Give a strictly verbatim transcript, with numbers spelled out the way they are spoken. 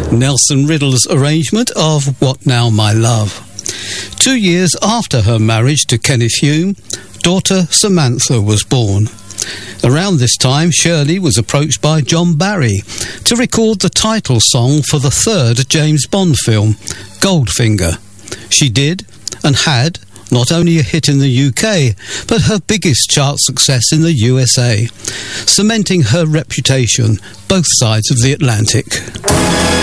Nelson Riddle's arrangement of What Now My Love. Two years after her marriage to Kenneth Hume, daughter Samantha was born. Around this time, Shirley was approached by John Barry to record the title song for the third James Bond film, Goldfinger. She did, and had not only a hit in the U K, but her biggest chart success in the U S A, cementing her reputation both sides of the Atlantic.